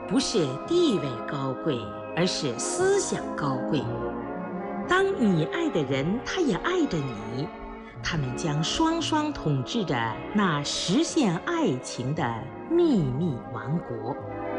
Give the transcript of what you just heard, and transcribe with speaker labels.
Speaker 1: 不是地位高贵，而是思想高贵。当你爱的人，他也爱着你，他们将双双统治着那实现爱情的秘密王国。